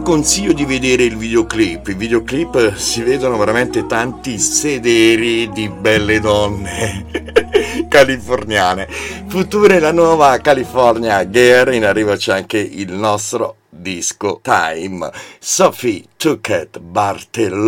consiglio di vedere il videoclip. I videoclip si vedono veramente tanti sederi di belle donne californiane. Future, la nuova California Girl, in arrivo c'è anche il nostro disco Time, Sophie Tuckett Bartellone.